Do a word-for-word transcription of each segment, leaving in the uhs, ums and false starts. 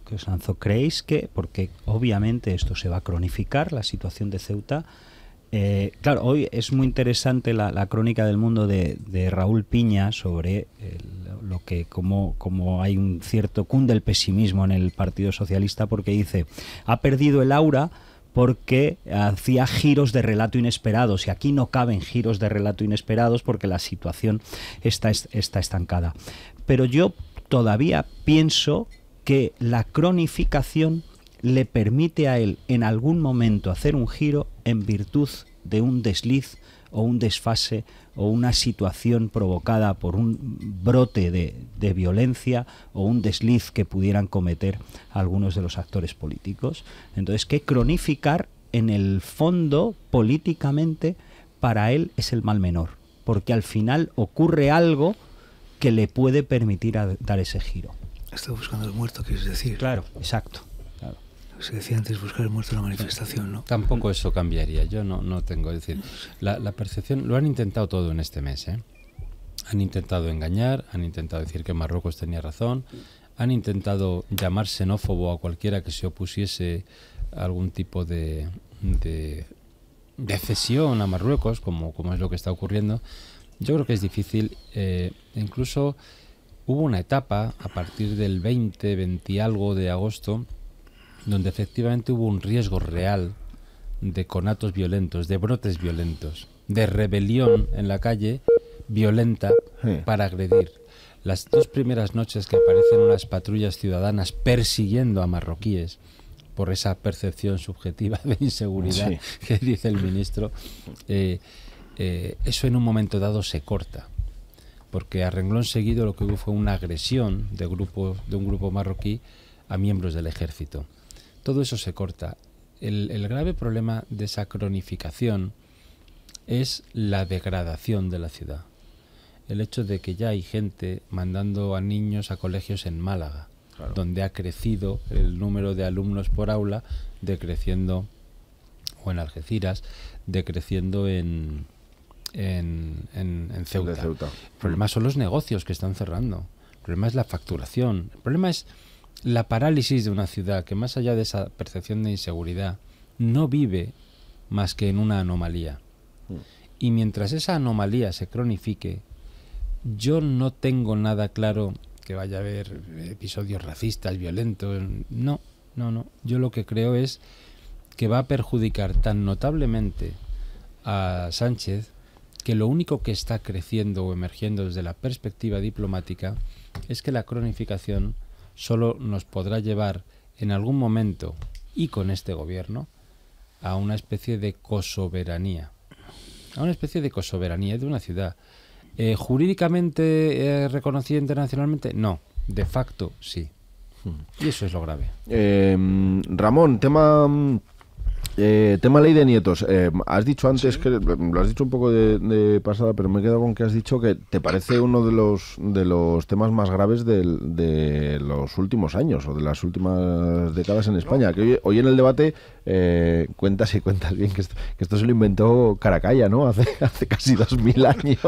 que os lanzó, ¿creéis que, porque obviamente esto se va a cronificar, la situación de Ceuta? Eh, claro, hoy es muy interesante la, la crónica del Mundo de, de Raúl Piña sobre el, lo que, como, como hay un cierto cunde el pesimismo en el Partido Socialista, porque dice, ha perdido el aura porque hacía giros de relato inesperados, y aquí no caben giros de relato inesperados porque la situación está, está estancada. Pero yo todavía pienso que la cronificación le permite a él en algún momento hacer un giro en virtud de un desliz o un desfase o una situación provocada por un brote de, de violencia o un desliz que pudieran cometer algunos de los actores políticos. Entonces, que cronificar en el fondo políticamente para él es el mal menor, porque al final ocurre algo que le puede permitir a, dar ese giro. Estoy buscando el muerto, quieres decir. Claro, exacto. Claro. Se decía antes buscar el muerto en la manifestación, ¿no? Tampoco eso cambiaría. Yo no, no tengo, es decir, la, la percepción, lo han intentado todo en este mes, ¿eh? Han intentado engañar, han intentado decir que Marruecos tenía razón, han intentado llamar xenófobo a cualquiera que se opusiese a algún tipo de, de, de cesión a Marruecos, como, como es lo que está ocurriendo. Yo creo que es difícil, eh, incluso hubo una etapa a partir del veinte, veinte y algo de agosto, donde efectivamente hubo un riesgo real de conatos violentos, de brotes violentos, de rebelión en la calle violenta para agredir. Las dos primeras noches que aparecen unas patrullas ciudadanas persiguiendo a marroquíes por esa percepción subjetiva de inseguridad, sí, que dice el ministro, eh, eh, eso en un momento dado se corta, porque a renglón seguido lo que hubo fue una agresión de, grupo, de un grupo marroquí a miembros del ejército. Todo eso se corta. El, el grave problema de esa cronificación es la degradación de la ciudad. El hecho de que ya hay gente mandando a niños a colegios en Málaga, claro, donde ha crecido el número de alumnos por aula, decreciendo, o en Algeciras, decreciendo en, en, en, en Ceuta. De Ceuta. El problema son los negocios que están cerrando. El problema es la facturación. El problema es la parálisis de una ciudad que, más allá de esa percepción de inseguridad, no vive más que en una anomalía. Mm. Y mientras esa anomalía se cronifique, yo no tengo nada claro que vaya a haber episodios racistas, violentos. No, no, no. Yo lo que creo es que va a perjudicar tan notablemente a Sánchez que lo único que está creciendo o emergiendo desde la perspectiva diplomática es que la cronificación solo nos podrá llevar en algún momento, y con este gobierno, a una especie de cosoberanía. A una especie de cosoberanía de una ciudad. Eh, ¿Jurídicamente eh, reconocida internacionalmente? No. De facto, sí. Y eso es lo grave. Eh, Ramón, tema... Eh, tema ley de nietos. Eh, has dicho antes, ¿sí?, que lo has dicho un poco de, de pasada, pero me he quedado con que has dicho que te parece uno de los de los temas más graves del, de los últimos años o de las últimas décadas en España. No. Que hoy, hoy en el debate eh, cuentas y cuentas bien que esto, que esto se lo inventó Caracalla, ¿no? Hace, hace casi dos mil años.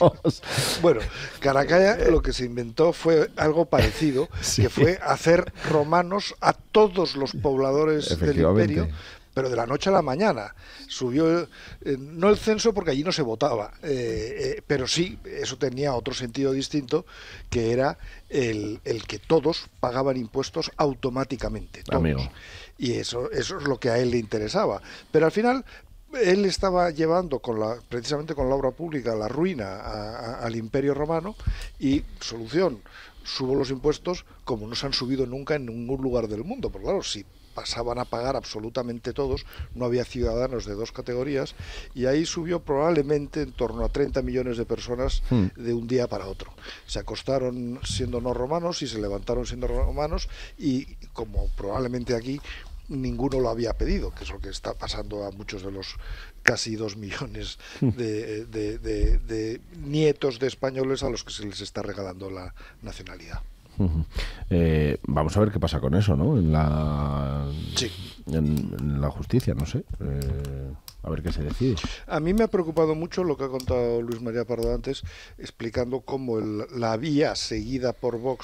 Bueno, Caracalla lo que se inventó fue algo parecido, sí, que fue hacer romanos a todos los pobladores del imperio, pero de la noche a la mañana. Subió, eh, no el censo porque allí no se votaba, eh, eh, pero sí, eso tenía otro sentido distinto, que era el, el que todos pagaban impuestos automáticamente, todos. Amigo. Y eso, eso es lo que a él le interesaba. Pero al final él estaba llevando con la, precisamente con la obra pública, la ruina a, a, al Imperio Romano, y solución, subo los impuestos como no se han subido nunca en ningún lugar del mundo, porque claro, si pasaban a pagar absolutamente todos, no había ciudadanos de dos categorías, y ahí subió probablemente en torno a treinta millones de personas hmm. de un día para otro. Se acostaron siendo no romanos y se levantaron siendo romanos, y como probablemente aquí ninguno lo había pedido, que es lo que está pasando a muchos de los casi dos millones de, de, de, de nietos de españoles a los que se les está regalando la nacionalidad. Uh-huh. Eh, vamos a ver qué pasa con eso, ¿no? En la, sí. en, en la justicia, no sé. Eh, a ver qué se decide. A mí me ha preocupado mucho lo que ha contado Luis María Pardo antes, explicando cómo el, la vía seguida por Vox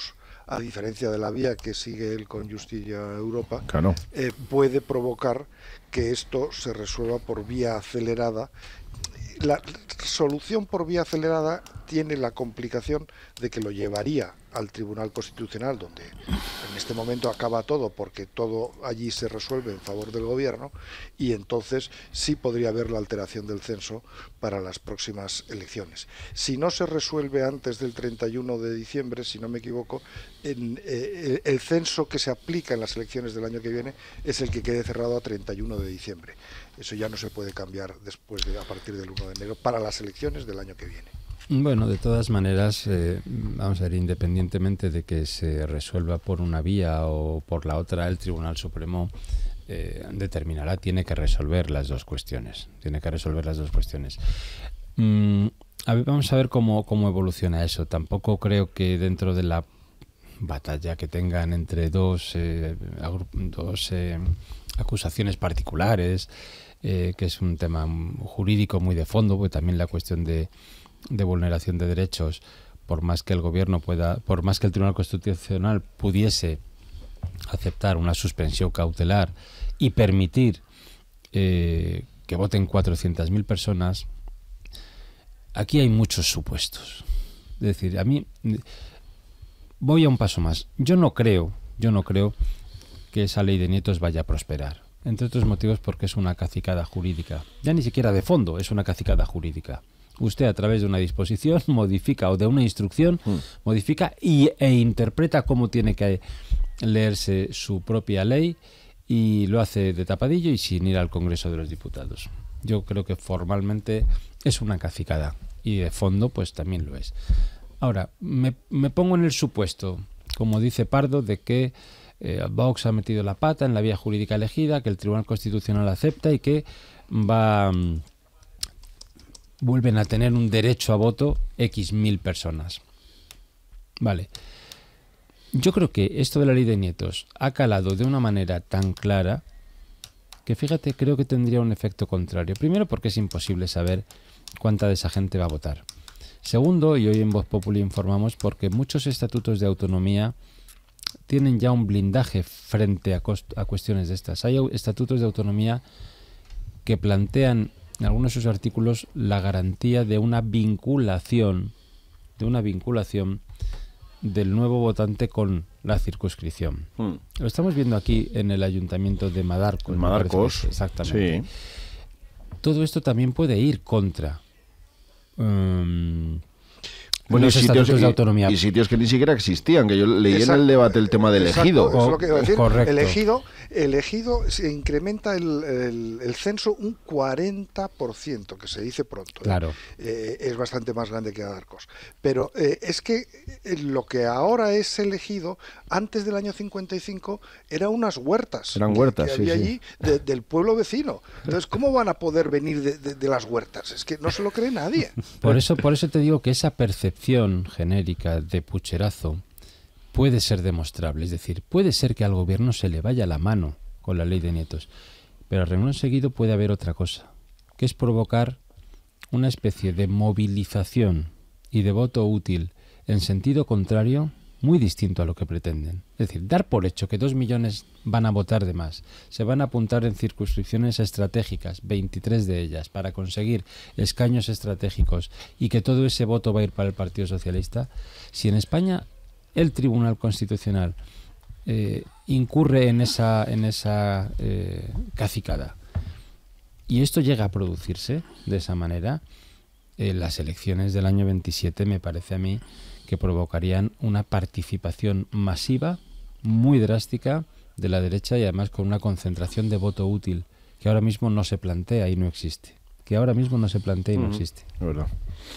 a diferencia de la vía que sigue él con Justicia Europa, claro. eh, puede provocar que esto se resuelva por vía acelerada. La solución por vía acelerada tiene la complicación de que lo llevaría al Tribunal Constitucional, donde en este momento acaba todo, porque todo allí se resuelve en favor del gobierno, y entonces sí podría haber la alteración del censo para las próximas elecciones. Si no se resuelve antes del treinta y uno de diciembre, si no me equivoco, en, eh, el censo que se aplica en las elecciones del año que viene es el que quede cerrado a treinta y uno de diciembre. Eso ya no se puede cambiar después de, a partir del uno de enero para las elecciones del año que viene. Bueno, de todas maneras, eh, vamos a ver, independientemente de que se resuelva por una vía o por la otra, el Tribunal Supremo eh, determinará, tiene que resolver las dos cuestiones. Tiene que resolver las dos cuestiones. Mm, a ver, vamos a ver cómo, cómo evoluciona eso. Tampoco creo que dentro de la batalla que tengan entre dos, eh, dos eh, acusaciones particulares, eh, que es un tema jurídico muy de fondo, porque también la cuestión de de vulneración de derechos, por más que el gobierno pueda, por más que el Tribunal Constitucional pudiese aceptar una suspensión cautelar y permitir eh, que voten cuatrocientas mil personas, aquí hay muchos supuestos. Es decir, a mí voy a un paso más. Yo no creo, yo no creo que esa ley de nietos vaya a prosperar. Entre otros motivos porque es una cacicada jurídica. Ya ni siquiera de fondo, es una cacicada jurídica. Usted a través de una disposición modifica o de una instrucción mm. modifica y, e interpreta cómo tiene que leerse su propia ley y lo hace de tapadillo y sin ir al Congreso de los Diputados. Yo creo que formalmente es una cacicada y de fondo pues también lo es. Ahora, me, me pongo en el supuesto, como dice Pardo, de que eh, Vox ha metido la pata en la vía jurídica elegida, que el Tribunal Constitucional acepta y que va... vuelven a tener un derecho a voto X mil personas. Vale. Yo creo que esto de la ley de nietos ha calado de una manera tan clara que, fíjate, creo que tendría un efecto contrario. Primero, porque es imposible saber cuánta de esa gente va a votar. Segundo, y hoy en Voz Populi informamos, porque muchos estatutos de autonomía tienen ya un blindaje frente a, a cuestiones de estas. Hay estatutos de autonomía que plantean en algunos de sus artículos la garantía de una vinculación, de una vinculación del nuevo votante con la circunscripción. Hmm. Lo estamos viendo aquí en el ayuntamiento de Madarcos. En Madarcos, exactamente. Sí. Todo esto también puede ir contra um, bueno, los y estatutos sitios, de autonomía. Y, y sitios que ni siquiera existían, que yo leí exacto, en el debate el tema de elegido. Exacto, eso es lo que iba a decir. Correcto. Elegido, elegido se incrementa el, el, el censo un cuarenta por ciento, que se dice pronto. Claro. Eh, es bastante más grande que Adarcos. Pero eh, es que lo que ahora es elegido, antes del año cincuenta y cinco, eran unas huertas. Eran huertas, que, que sí, había sí. allí de, del pueblo vecino. Entonces, ¿cómo van a poder venir de, de, de las huertas? Es que no se lo cree nadie. Por eso, por eso te digo que esa percepción genérica de pucherazo puede ser demostrable, es decir, puede ser que al gobierno se le vaya la mano con la ley de nietos, pero al renglón seguido puede haber otra cosa, que es provocar una especie de movilización y de voto útil en sentido contrario, muy distinto a lo que pretenden. Es decir, dar por hecho que dos millones van a votar de más, se van a apuntar en circunscripciones estratégicas, veintitrés de ellas, para conseguir escaños estratégicos y que todo ese voto va a ir para el Partido Socialista. Si en España el Tribunal Constitucional eh, incurre en esa, en esa eh, cacicada y esto llega a producirse de esa manera, eh, las elecciones del año veintisiete me parece a mí que provocarían una participación masiva, muy drástica, de la derecha y además con una concentración de voto útil que ahora mismo no se plantea y no existe. Que ahora mismo no se plantea y no existe. Es verdad.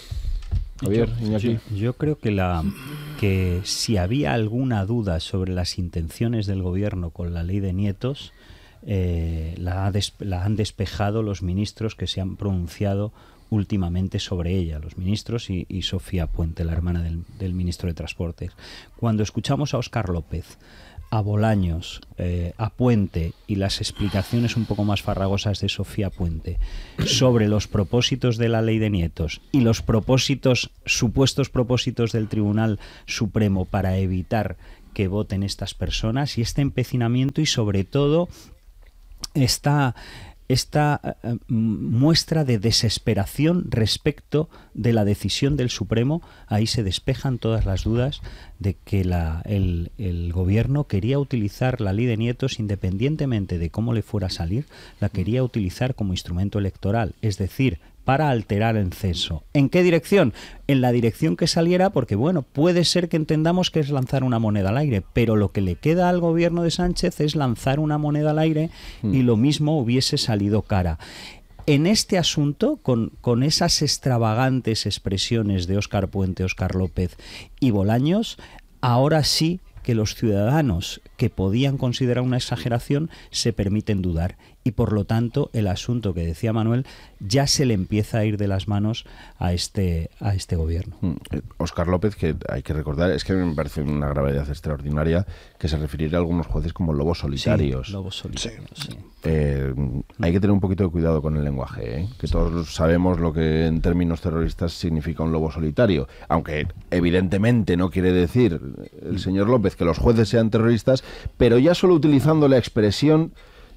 Javier, yo, yo, yo creo que, la, que si había alguna duda sobre las intenciones del gobierno con la ley de nietos, eh, la, ha des, la han despejado los ministros que se han pronunciado últimamente sobre ella, los ministros y, y Sofía Puente, la hermana del, del ministro de Transportes. Cuando escuchamos a Óscar López, a Bolaños, eh, a Puente y las explicaciones un poco más farragosas de Sofía Puente sobre los propósitos de la ley de nietos y los propósitos, supuestos propósitos del Tribunal Supremo para evitar que voten estas personas y este empecinamiento y sobre todo esta, esta uh, muestra de desesperación respecto de la decisión del Supremo. Ahí se despejan todas las dudas de que la, el, el gobierno quería utilizar la ley de nietos, independientemente de cómo le fuera a salir, la quería utilizar como instrumento electoral, es decir, para alterar el censo. ¿En qué dirección? En la dirección que saliera, porque bueno, puede ser que entendamos que es lanzar una moneda al aire, pero lo que le queda al gobierno de Sánchez es lanzar una moneda al aire mm. y lo mismo hubiese salido cara. En este asunto, con, con esas extravagantes expresiones de Óscar Puente, Óscar López y Bolaños, ahora sí que los ciudadanos que podían considerar una exageración se permiten dudar y por lo tanto el asunto que decía Manuel ya se le empieza a ir de las manos a este a este gobierno. Óscar López, que hay que recordar, es que me parece una gravedad extraordinaria que se refiriera a algunos jueces como lobos solitarios. Sí, lobos solitarios, sí. Sí. Eh, hay que tener un poquito de cuidado con el lenguaje, ¿eh? Que todos sabemos lo que en términos terroristas significa un lobo solitario, aunque evidentemente no quiere decir el señor López que los jueces sean terroristas, pero ya solo utilizando la expresión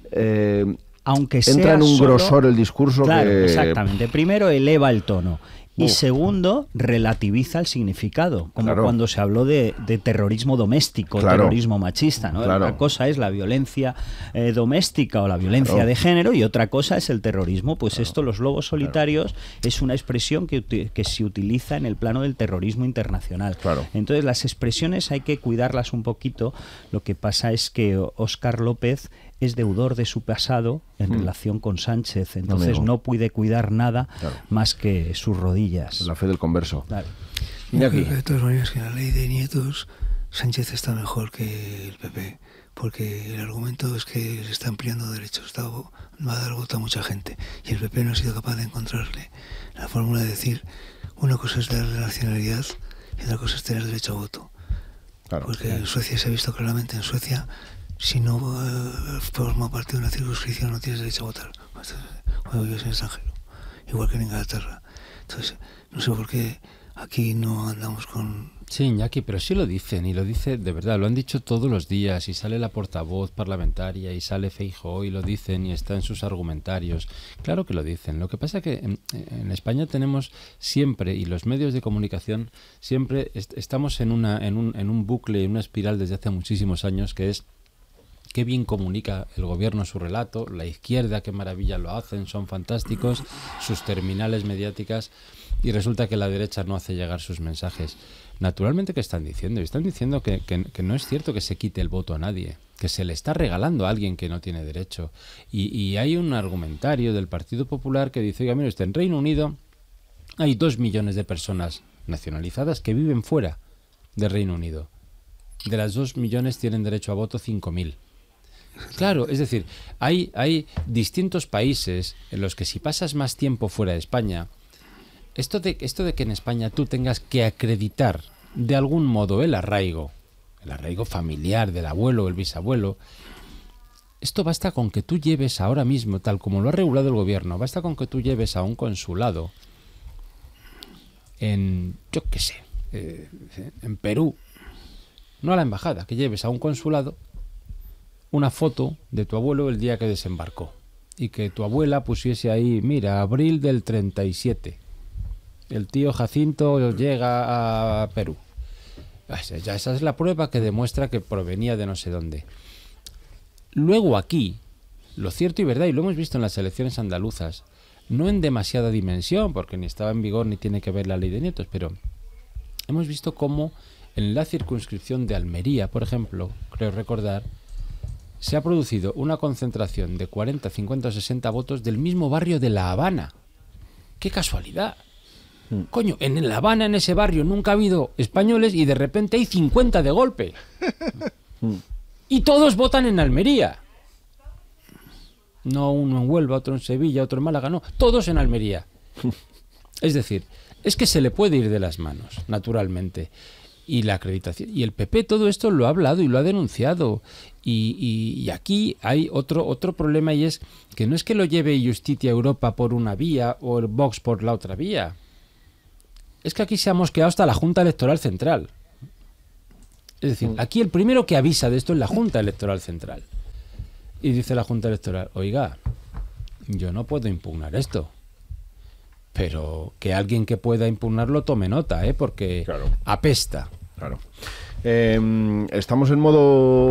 eh, aunque entra sea en un solo, grosor el discurso. Claro, que... exactamente. Primero eleva el tono. Y segundo, relativiza el significado, como claro. cuando se habló de, de terrorismo doméstico, claro. terrorismo machista, ¿no? Claro. Una cosa es la violencia eh, doméstica o la violencia claro. de género y otra cosa es el terrorismo. Pues claro. esto, los lobos solitarios, claro. es una expresión que, que se utiliza en el plano del terrorismo internacional. Claro. Entonces las expresiones hay que cuidarlas un poquito. Lo que pasa es que Óscar López es deudor de su pasado en mm. relación con Sánchez, entonces no, no puede cuidar nada claro. más que sus rodillas. La fe del converso. Claro. Yo creo que de todas maneras que en la ley de nietos Sánchez está mejor que el P P, porque el argumento es que se está ampliando derechos, está, va a dar voto a mucha gente, y el P P no ha sido capaz de encontrarle la fórmula de decir una cosa es darle nacionalidad y otra cosa es tener derecho a voto. Claro, porque claro. en Suecia se ha visto claramente, en Suecia si no uh, forma parte de una circunscripción no tienes derecho a votar cuando vives en el extranjero, igual que en Inglaterra. Entonces, no sé por qué aquí no andamos con... Sí, Iñaki, pero sí lo dicen, y lo dice de verdad, lo han dicho todos los días, y sale la portavoz parlamentaria, y sale Feijóo, y lo dicen, y está en sus argumentarios. Claro que lo dicen. Lo que pasa es que en, en España tenemos siempre, y los medios de comunicación, siempre est- estamos en, una, en, un, en un bucle, en una espiral desde hace muchísimos años, que es qué bien comunica el gobierno su relato, la izquierda, qué maravilla lo hacen, son fantásticos, sus terminales mediáticas, y resulta que la derecha no hace llegar sus mensajes. Naturalmente, ¿qué están diciendo? Están diciendo que, que, que no es cierto que se quite el voto a nadie, que se le está regalando a alguien que no tiene derecho. Y, y hay un argumentario del Partido Popular que dice, oiga, mire usted, en Reino Unido hay dos millones de personas nacionalizadas que viven fuera del Reino Unido. De las dos millones tienen derecho a voto cinco mil. Claro, es decir, hay, hay distintos países en los que si pasas más tiempo fuera de España, esto de, esto de que en España tú tengas que acreditar de algún modo el arraigo, el arraigo familiar del abuelo o el bisabuelo, esto basta con que tú lleves ahora mismo, tal como lo ha regulado el gobierno, basta con que tú lleves a un consulado en, yo qué sé, eh, en Perú, no a la embajada, que lleves a un consulado una foto de tu abuelo el día que desembarcó y que tu abuela pusiese ahí, mira, abril del treinta y siete, el tío Jacinto llega a Perú. Ya esa es la prueba que demuestra que provenía de no sé dónde. Luego aquí, lo cierto y verdad, y lo hemos visto en las elecciones andaluzas, no en demasiada dimensión, porque ni estaba en vigor ni tiene que ver la ley de nietos, pero hemos visto cómo en la circunscripción de Almería, por ejemplo, creo recordar, se ha producido una concentración de cuarenta, cincuenta o sesenta votos del mismo barrio de La Habana. ¡Qué casualidad! Mm. Coño, en La Habana, en ese barrio, nunca ha habido españoles y de repente hay cincuenta de golpe. Mm. Y todos votan en Almería. No uno en Huelva, otro en Sevilla, otro en Málaga, no. Todos en Almería. Es decir, es que se le puede ir de las manos, naturalmente. Y la acreditación. Y el P P todo esto lo ha hablado y lo ha denunciado. Y, y, y aquí hay otro, otro problema, y es que no es que lo lleve Justicia Europa por una vía o el Vox por la otra vía. Es que aquí se ha mosqueado hasta la Junta Electoral Central. Es decir, aquí el primero que avisa de esto es la Junta Electoral Central. Y dice la Junta Electoral, oiga, yo no puedo impugnar esto. Pero que alguien que pueda impugnarlo tome nota, ¿eh? Porque claro. apesta. Claro. Eh, estamos en modo